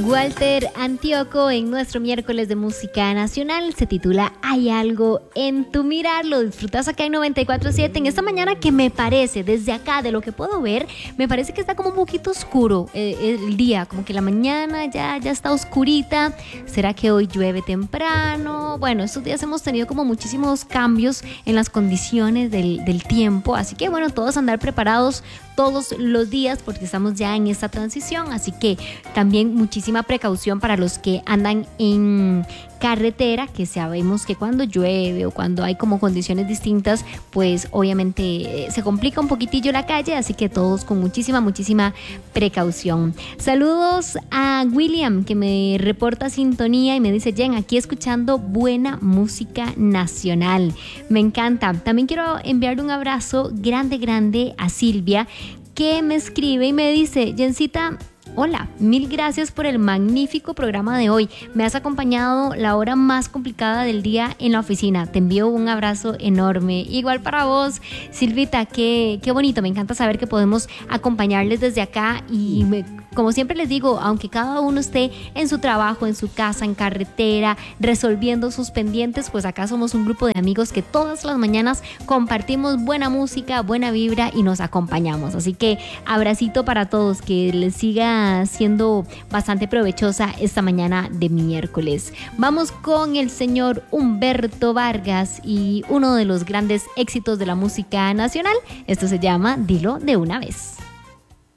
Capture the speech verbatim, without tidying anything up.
Walter Antioco en nuestro miércoles de música nacional se titula Hay algo en tu mirar. Lo disfrutas acá en noventa y cuatro punto siete en esta mañana que me parece, desde acá, de lo que puedo ver, me parece que está como un poquito oscuro eh, el día, como que la mañana ya, ya está oscurita. ¿Será que hoy llueve temprano? Bueno, estos días hemos tenido como muchísimos cambios en las condiciones del, del tiempo, así que bueno, todos andar preparados todos los días porque estamos ya en esta transición, así que también muchísima precaución para los que andan en carretera, que sabemos que cuando llueve o cuando hay como condiciones distintas, pues obviamente eh, se complica un poquitillo la calle, así que todos con muchísima, muchísima precaución. Saludos a William, que me reporta sintonía y me dice: Jen, aquí escuchando buena música nacional. Me encanta. También quiero enviar un abrazo grande, grande a Silvia, que me escribe y me dice: Jencita, hola, mil gracias por el magnífico programa de hoy. Me has acompañado la hora más complicada del día en la oficina. Te envío un abrazo enorme. Igual para vos, Silvita, qué, qué bonito. Me encanta saber que podemos acompañarles desde acá y me, como siempre les digo, aunque cada uno esté en su trabajo, en su casa, en carretera, resolviendo sus pendientes, pues acá somos un grupo de amigos que todas las mañanas compartimos buena música, buena vibra y nos acompañamos. Así que abracito para todos, que les siga siendo bastante provechosa esta mañana de miércoles. Vamos con el señor Humberto Vargas y uno de los grandes éxitos de la música nacional. Esto se llama Dilo de una vez.